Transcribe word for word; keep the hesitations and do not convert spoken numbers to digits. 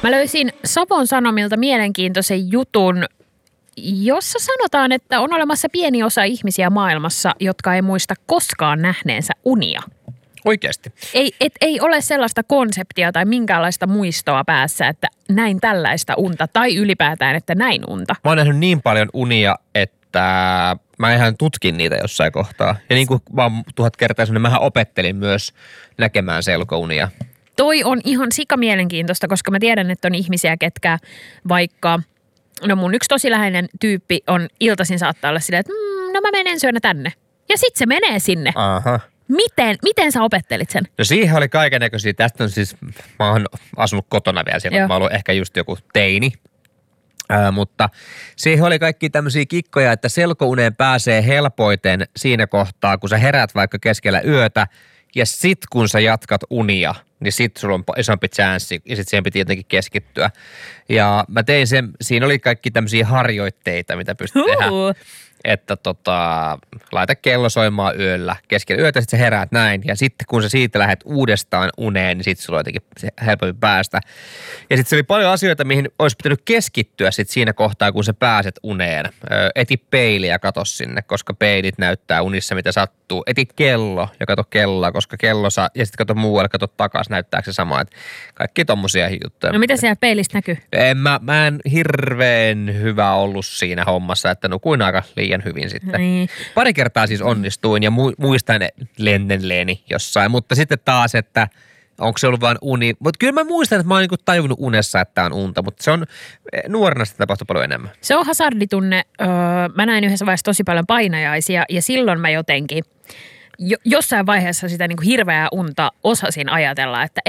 Mä löysin Savon Sanomilta mielenkiintoisen jutun, jossa sanotaan, että on olemassa pieni osa ihmisiä maailmassa, jotka ei muista koskaan nähneensä unia. Oikeasti? Ei, et, ei ole sellaista konseptia tai minkäänlaista muistoa päässä, että näin tällaista unta tai ylipäätään, että näin unta. Mä oon nähnyt niin paljon unia, että mä ihan tutkin niitä jossain kohtaa. Ja niin kuin mä oon tuhat kertaa sanonut, mähän opettelin myös näkemään selkounia. Toi on ihan sikamielenkiintoista, koska mä tiedän, että on ihmisiä, ketkä vaikka, no mun yksi tosi läheinen tyyppi on iltaisin saattaa olla silleen, että mm, no mä menen ensi yönä tänne. Ja sit se menee sinne. Aha. Miten, miten sä opettelit sen? No siihen oli kaikennäköisiä. Tästä on siis, mä oon asunut kotona vielä siellä, Joo. mä oon ollut ehkä just joku teini. Ää, mutta siihen oli kaikki tämmöisiä kikkoja, että selkouneen pääsee helpoiten siinä kohtaa, kun sä herät vaikka keskellä yötä ja sit kun sä jatkat unia, niin sit sulla on isompi chanssi ja sit siihen piti jotenkin keskittyä. Ja mä tein sen, siinä oli kaikki tämmöisiä harjoitteita, mitä pystyt uh. tehdä. Että tota, laita kello soimaan yöllä keskellä yötä, sitten sä heräät näin. Ja sitten kun sä siitä lähdet uudestaan uneen, niin sitten sulla on jotenkin helpompi päästä. Ja sitten se oli paljon asioita, mihin olisi pitänyt keskittyä sitten siinä kohtaa, kun sä pääset uneen. Ö, eti peiliä ja kato sinne, koska peilit näyttää unissa, mitä sattuu. Eti kello ja kato kelloa, koska kello saa, ja sitten kato muualle, kato takaisin, näyttääkö se sama. Et kaikki tommosia juttuja. No mitä siellä peilistä näkyy? En, mä, mä en hirveän hyvä ollut siinä hommassa, että nukuin aika liian hyvin sitten. Niin. Pari kertaa siis onnistuin ja mu- muistan lennenleeni jossain, mutta sitten taas, että onko se ollut vain uni. Mutta kyllä mä muistan, että mä oon niinku tajunnut unessa, että on unta, mutta se on nuorena sitä tapahtuu paljon enemmän. Se on hazarditunne. Öö, mä näin yhdessä vaiheessa tosi paljon painajaisia ja silloin mä jotenkin jo, jossain vaiheessa sitä niinku hirveää unta osasin ajatella, että